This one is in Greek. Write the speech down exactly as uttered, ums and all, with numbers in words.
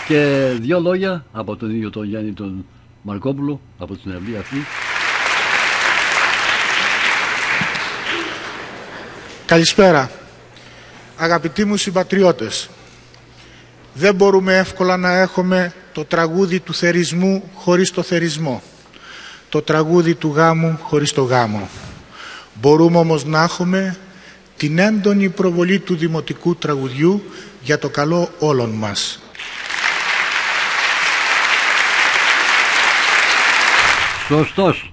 Και δύο λόγια από τον ίδιο τον Γιάννη τον Μαρκόπουλο, από την αυλή αυτή. Καλησπέρα. Αγαπητοί μου συμπατριώτες, δεν μπορούμε εύκολα να έχουμε το τραγούδι του θερισμού χωρίς το θερισμό, το τραγούδι του γάμου χωρίς το γάμο. Μπορούμε όμως να έχουμε την έντονη προβολή του δημοτικού τραγουδιού για το καλό όλων μας. Σωστός.